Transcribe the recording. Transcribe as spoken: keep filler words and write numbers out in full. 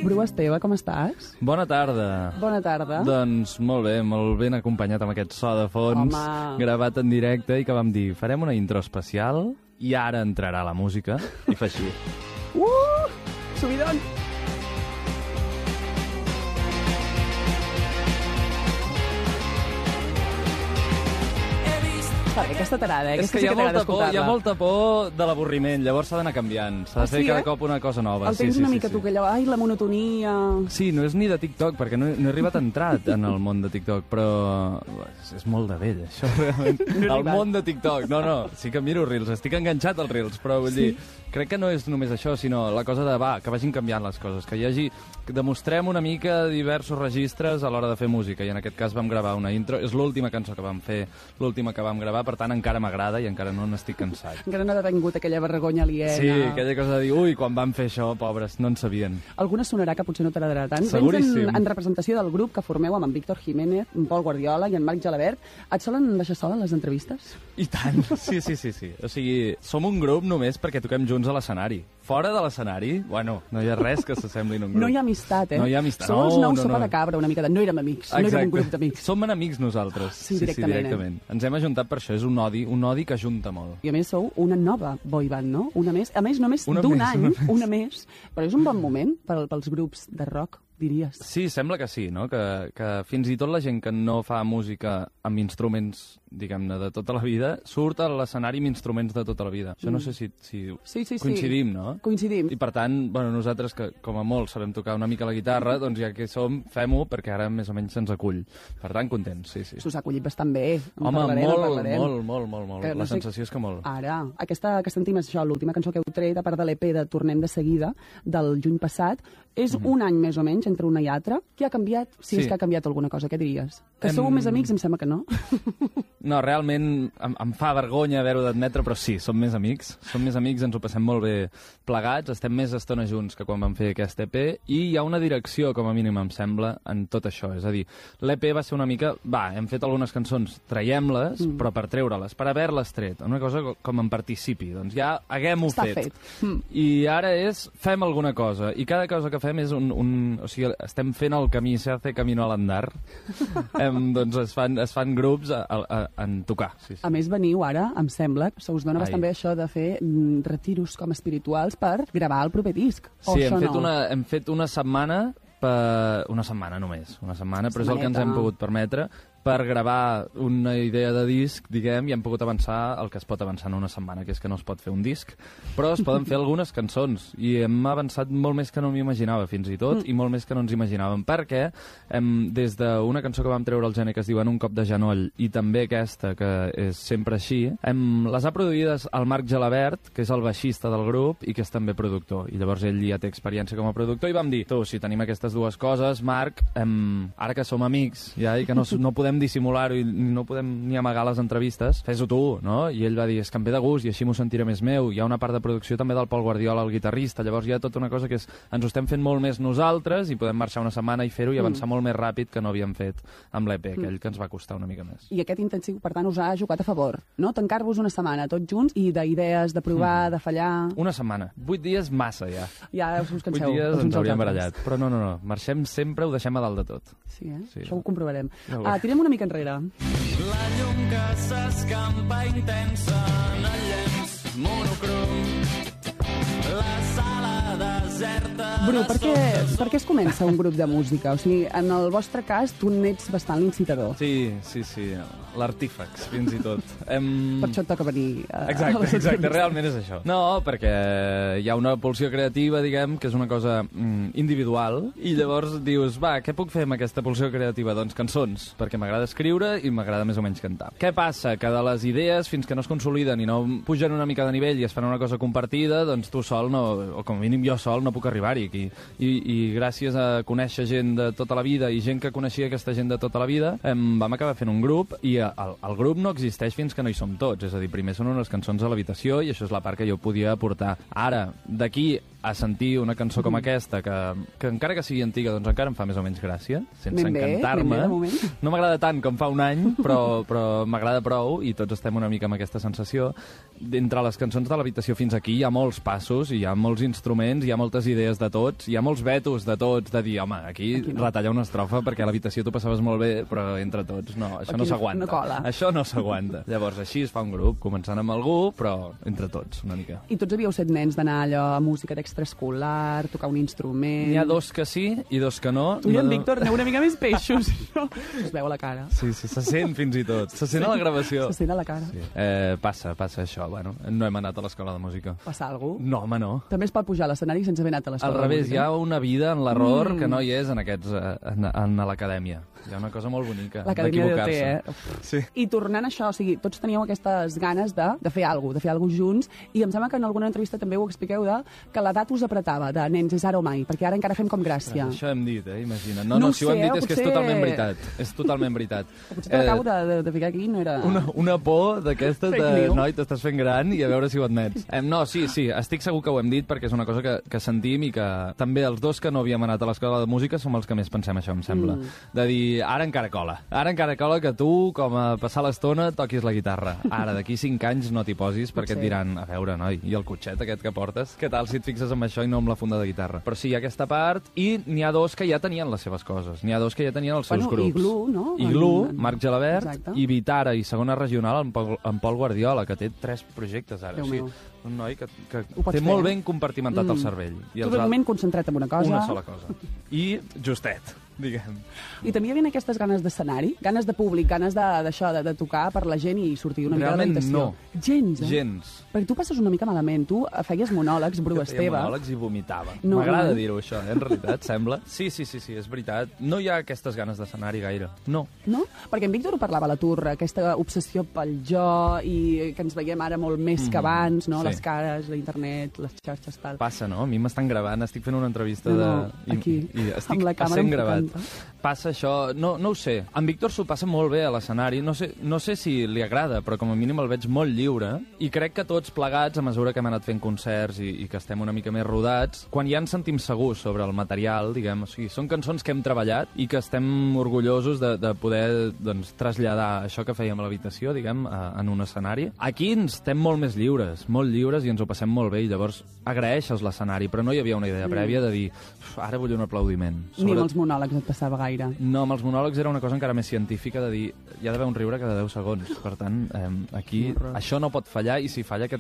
Bru Esteve, com estàs? Bona tarda. Bona tarda. Doncs molt bé, molt ben acompanyat amb aquest so de fons, Home. gravat en directe, i que vam dir, farem una intro especial i ara entrarà la música, i fa així. Uh! Subidon! Per què aquesta tarada, eh? És que hi ha, molta por, hi ha molta por de l'avorriment, llavors s'ha d'anar canviant. S'ha de fer Ah, sí, cada eh? cop una cosa nova. El sí, tens sí, una sí, mica sí. tu, que allò, ai, la monotonia... Sí, no és ni de TikTok, perquè no he, no he arribat a entrar en el món de TikTok, però és, és molt de vell, això, realment. No he El arribat. món de TikTok, no, no, sí que miro Reels, estic enganxat als Reels, però vull Sí? dir, crec que no és només això, sinó la cosa de, va, que vagin canviant les coses, que hi hagi, que demostrem una mica diversos registres a l'hora de fer música, i en aquest cas vam gravar una intro, és l'última cançó que vam fer, l'última que vam gravar, per tant encara m'agrada i encara no n'estic cansat. Encara no ha detingut aquella vergonya aliena. Sí, aquella cosa de dir, ui, quan vam fer això, pobres, no en sabien. Alguna sonarà que potser no t'agradarà tant. Seguríssim. Vens en, en representació del grup que formeu amb en Víctor Jiménez, en Pol Guardiola i en Marc Gelabert. Et solen deixar sola en les entrevistes? I tant, sí, sí, sí, sí. O sigui, som un grup només perquè toquem junts a l'escenari. Fora de l'escenari, bueno, no hi ha res que s'assembli en un grup. No hi ha amistat, eh? No hi ha amistat, Sou els no, nous no, sopa no. de cabra, una mica de... No érem amics, no érem un grup d'amics. Som enemics nosaltres. Sí, directament, Sí, directament. Ens hem ajuntat per això, és un odi, un odi que ajunta molt. I a més sou una nova boy band, no? Una més, a més, només Una d'un més, any, una més. una més. Però és un bon moment pel, pels grups de rock, diries. Sí, sembla que sí, no? Que, que fins i tot la gent que no fa música amb instruments, diguem-ne, de tota la vida, surt a l'escenari amb instruments de tota la vida. Això no sé si, si Sí, sí, sí. coincidim, no? Coincidim. I per tant, bueno, nosaltres que com a molt sabem tocar una mica la guitarra, doncs ja que som, fem-ho perquè ara més o menys se'ns acull. Per tant, contents, sí, sí. S'us ha acollit bastant bé. En Home, parlarem, en molt, parlarem. molt, molt, molt, molt. Que no La sé- sensació és que molt. Ara, aquesta que sentim és això, l'última cançó que heu tret, a part de l'E P de Tornem de seguida, del juny passat, és Mhm. un any més o menys entre una i altra. Què ha canviat? Si Sí. és que ha canviat alguna cosa, què diries? Que sou Em- més amics, em sembla que no. No, realment em, em fa vergonya haver-ho d'admetre, però sí, som més amics. Som més amics, ens ho passem molt bé plegats, estem més estona junts que quan vam fer aquest E P, i hi ha una direcció, com a mínim, em sembla, en tot això. És a dir, l'E P va ser una mica... Va, hem fet algunes cançons, traiem-les, mm. però per treure-les, per haver-les tret. Una cosa co- com en participi. Doncs ja haguem-ho Està fet. fet. Mm. I ara és, fem alguna cosa. I cada cosa que fem és un... un o sigui, estem fent el camí, se hace camino al andar. em, doncs es fan, es fan grups a, a, a, en tocar. Sí, sí. A més, veniu ara, em sembla, se us dona Ai. bastant bé això de fer mm, retiros com espirituals per gravar el proper disc. O Sí, això hem fet, no? una, hem fet una setmana per... Una setmana només, una setmana, però és el que ens hem Setmaneta. pogut permetre per gravar una idea de disc, diguem, i hem pogut avançar el que es pot avançar en una setmana, que és que no es pot fer un disc, però es poden fer algunes cançons, i hem avançat molt més que no m'imaginava, fins i tot, mm. i molt més que no ens imaginàvem, perquè hem, des d'una cançó que vam treure al gener que es diu En un cop de genoll, i també aquesta, que és sempre així, hem, les ha produïdes el Marc Gelabert, que és el baixista del grup, i que és també productor, i llavors ell ja té experiència com a productor, i vam dir, tu, si tenim aquestes dues coses, Marc, hem, ara que som amics, ja, i que no, no podem dissimular-ho i no podem ni amagar les entrevistes, fes-ho tu, no? I ell va dir, és que em ve de gust i així m'ho sentiré més meu. Hi ha una part de producció també del Pol Guardiola, el guitarrista, llavors hi ha tota una cosa que és, ens ho estem fent molt més nosaltres i podem marxar una setmana i fer-ho i avançar mm. molt més ràpid que no havíem fet amb l'E P, mm. aquell que ens va costar una mica més. I aquest intensiu, per tant, us ha jugat a favor, no? Tancar-vos una setmana tots junts i d'idees, de provar, mm. de fallar... Una setmana. Vuit dies massa, ja. Ja us canseu. Vuit dies els uns ens als hauríem altres. barallat. Però no, no, no. Marxem sempre, ho deixem a dalt de tot. Sí, eh? Sí. Això ho comprovarem. Ja ho Ah, veurem. tirem una mica enrere. La llum que s'escampa intensa en el llenç monocrom. La sala deserta... Bru, per què, per què es comença un grup de música? O sigui, en el vostre cas, tu n'ets bastant l'incitador. Sí, sí, sí. L'artífex, fins i tot. Em... Per això et toca venir a, a Exacte, les exacte, entrevistes. realment és això. No, perquè hi ha una pulsió creativa, diguem, que és una cosa mm, individual, i llavors dius, va, què puc fer amb aquesta pulsió creativa? Doncs cançons, perquè m'agrada escriure i m'agrada més o menys cantar. Què passa? Que de les idees, fins que no es consoliden i no pugen una mica de nivell i es fan una cosa compartida, doncs tu sol, no, o com a mínim jo sol, no puc arribar-hi aquí. I, I gràcies a conèixer gent de tota la vida i gent que coneixia aquesta gent de tota la vida, em, vam acabar fent un grup i el, el grup no existeix fins que no hi som tots. És a dir, primer són unes cançons a l'habitació i això és la part que jo podia aportar. Ara, d'aquí a sentir una cançó com aquesta, que, que encara que sigui antiga, doncs encara em fa més o menys gràcia, sense Ben bé, encantar-me. ben bé, de moment. No m'agrada tant com fa un any, però, però m'agrada prou, i tots estem una mica amb aquesta sensació. D'entre les cançons de l'habitació fins aquí hi ha molts passos, hi ha molts instruments, hi ha moltes idees de tots, hi ha molts vetos de tots, de dir, home, aquí, aquí no. retallar una estrofa perquè a l'habitació tu passaves molt bé, però entre tots, no, això Aquí no s'aguanta. no cola. Això no s'aguanta. Llavors, així es fa un grup, començant amb algú, però entre tots, una mica. I tots havíeu set nens d'anar allò a música d'extraescolar, tocar un instrument... N'hi ha dos que sí i dos que no. Tu i en no... Víctor aneu una mica més peixos. Es veu a la cara. Sí, sí, se sent fins i tot. Se sent a la gravació. Se sent a la cara. Sí. Eh, passa, passa això. Bueno, no hem anat a l'escola de música. Passa alguna cosa? No, home, no. També es pot pujar a l'escenari sense haver anat a l'escola Al de revés, música. hi ha una vida en l'error Mm. que no hi és en, aquests, eh, en, en l'acadèmia. Hi ha una cosa molt bonica L'acadèmia d'O T, d'equivocar-se. eh? Sí. I tornant a això, o sigui, tots teníeu aquestes ganes de, de fer alguna cosa, de fer alguna cosa junts, i em sembla que en alguna entrevista també ho expliqueu de que l'edat us apretava, de nens, és ara o mai, perquè ara encara fem com gràcia. Això hem dit, eh? Imagina't. No, No no, ho si ho hem sé, dit eh? és que és Potser- totalment veritat. És totalment veritat. Potser te l'acabo de, de, de ficar aquí, no era... Una, una por d'aquestes Fake de, news. noi, t'estàs fent gran i a veure si ho admets. Eh, no, sí, sí, estic segur que ho hem dit perquè és una cosa que, que sentim i que també els dos que no havíem anat a l'escola de música som els que més pensem això, em sembla. Mm. De dir, ara encara cola. Ara encara cola que tu, com a passar l'estona, toquis la guitarra. Ara, d'aquí cinc anys no t'hi posis perquè Potser. et diran, a veure, noi, i el cotxet aquest que portes? Què tal si et fixes amb això i no amb la funda de guitarra? Però sí, hi ha aquesta part, i n'hi ha dos que ja tenien les seves coses. N'hi ha dos que ja tenien els seus Bueno, grups. Iglú, no? Iglú, En- Marc Gelabert, Exacte. i Vitara, i segona regional, en Pol, en Pol Guardiola, que té tres projectes ara. Déu O sigui, meu. un noi que, que Ho pots té fer, molt eh? ben compartimentat Mm. el cervell. I Tot els el al- moment concentrat en una cosa. Una sola cosa. I justet, diguem. I també hi havia aquestes ganes d'escenari, ganes de públic, ganes de- d'això, de, de, de tocar per la gent i sortir una Realment mica de l'habitació. no. Gens, eh? Gens. Perquè tu passes una mica malament. Tu feies monòlegs, Bru Que feia Esteve. monòlegs i vomitava. No, M'agrada no. dir-ho, això, eh, en realitat, sembla. Sí, sí, sí, sí, és veritat. No hi ha aquestes ganes d'escenari gaire. No. No? Perquè en Víctor ho parlava a la Turra, aquesta obsessió pel jo i que ens veiem ara molt més que abans, no? sí. Les cares, la internet, les xarxes, tal. Passa, no? A mi m'estan gravant, estic fent una entrevista No, de... no, aquí, i, i estic amb la càmera essent gravat. enfocant-te. Passa això, no, no ho sé. En Víctor s'ho passa molt bé a l'escenari, no sé, no sé si li agrada, però com a mínim el veig molt lliure, i crec que tots plegats, a mesura que hem anat fent concerts i, i que estem una mica més rodats, quan ja ens sentim segurs sobre el material, diguem, o sigui, són cançons que hem treballat i que estem orgullosos de, de poder doncs, traslladar això que fèiem a l'habitació, diguem, a, en un escenari. Aquí ens estem molt més lliures, molt lliures, i ens ho passem molt bé, i llavors agraeixes l'escenari, però no hi havia una idea prèvia de dir, ara vull un aplaudiment. Ni amb els monòlegs et passava gaire. No, amb els monòlegs era una cosa encara més científica de dir, hi ha d'haver un riure cada deu segons. Per tant, eh, aquí Horror. això no pot fallar, i si falla aquest